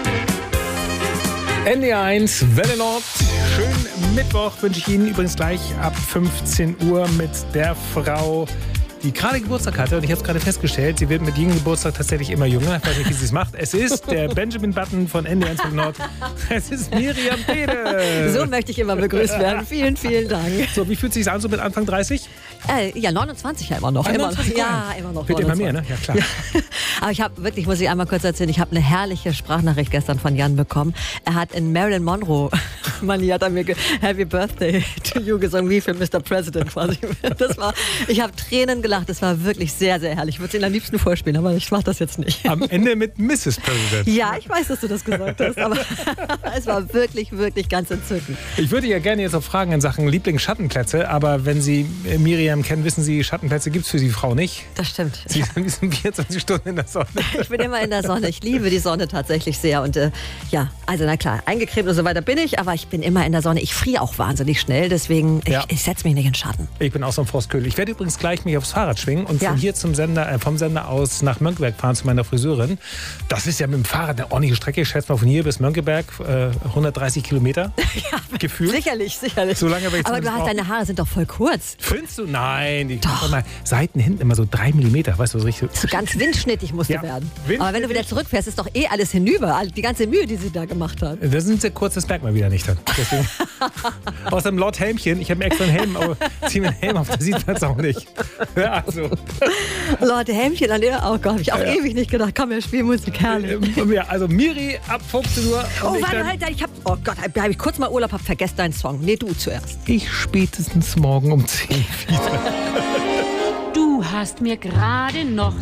NDR1, Welle Nord. Schönen Mittwoch wünsche ich Ihnen übrigens gleich ab 15 Uhr mit der Frau, die gerade Geburtstag hatte. Und ich habe es gerade festgestellt, sie wird mit jedem Geburtstag tatsächlich immer jünger. Ich weiß nicht, wie sie es macht. Es ist der Benjamin Button von NDR1 Welle Nord. Es ist Miriam Teede. So möchte ich immer begrüßt werden. Vielen, vielen Dank. So, wie fühlt es sich an so mit Anfang 30? Ja, 29 ja immer noch. Immer noch. Ja, immer noch. Wird immer mehr, ne? Ja, klar. Ja. Aber ich habe wirklich, muss ich einmal kurz erzählen, ich habe eine herrliche Sprachnachricht gestern von Jan bekommen. Er hat in Marilyn Monroe, hat er mir Happy Birthday to you gesungen, wie für Mr. President quasi. Ich habe Tränen gelacht. Das war wirklich sehr, sehr herrlich. Ich würde es Ihnen am liebsten vorspielen, aber ich mache das jetzt nicht. Am Ende mit Mrs. President. Ja, ich weiß, dass du das gesagt hast, aber es war wirklich, wirklich ganz entzückend. Ich würde ja gerne jetzt auch fragen in Sachen Lieblingsschattenplätze, aber wenn Sie Miriam kennen, wissen Sie, Schattenplätze gibt es für die Frau nicht. Das stimmt. Sie sind 24 Stunden in der Sonne. Ich bin immer in der Sonne. Ich liebe die Sonne tatsächlich sehr. Und ja, also na klar, eingecremt und so weiter bin ich, aber ich bin immer in der Sonne. Ich friere auch wahnsinnig schnell, deswegen ich setze mich nicht in Schatten. Ich bin auch so ein Frostköhl. Ich werde übrigens gleich mich aufs Fahrrad schwingen und von hier vom Sender aus nach Mönckeberg fahren zu meiner Friseurin. Das ist ja mit dem Fahrrad eine ordentliche Strecke. Ich schätze mal von hier bis Mönckeberg 130 Kilometer. Ja, gefühlt. Sicherlich. So lange werde ich aber deine Haare sind doch voll kurz. Findest du? Nein, die haben mal Seiten hinten immer so 3 Millimeter. Weißt du, so richtig. So ganz windschnittig musst du werden. Aber wenn du wieder zurückfährst, ist doch alles hinüber. Die ganze Mühe, die sie da gemacht hat. Das sind sehr kurz, das merkt man wieder nicht dann. Deswegen. Außerdem laut Helmchen. Ich habe mir extra einen Helm, aber zieh mir einen Helm auf, da sieht man es auch nicht. Ja, also. Leute, Helmchen an der, oh Gott, habe ich auch ewig nicht gedacht. Komm, wir spielen Musik, herrlich. Ja, also Miri ab 15 Uhr. Oh, warte, halt, oh Gott, habe ich kurz mal Urlaub, vergesst deinen Song. Nee, du zuerst. Ich spätestens morgen um 10 wieder. Du hast mir gerade noch